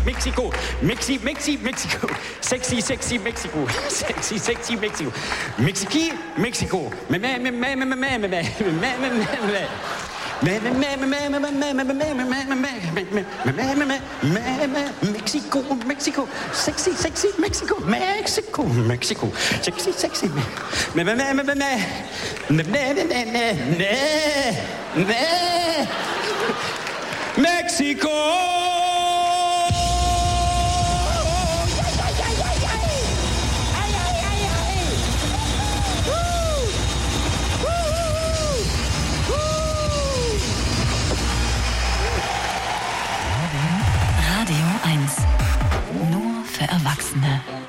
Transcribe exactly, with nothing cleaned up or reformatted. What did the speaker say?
Mexiko. Mexi, Mexi, Mexiko. Sexy, sexy Mexiko. Sexy, sexy Mexiko. Mexiki, Mexiko. Me, me, me, me, me, me, me, me, me, me, me, me. Mexiko, Mexiko, sexy, sexy, Mexiko, Mexiko, Mexiko, sexy, sexy, Mexiko. Radio eins. Nur für Erwachsene.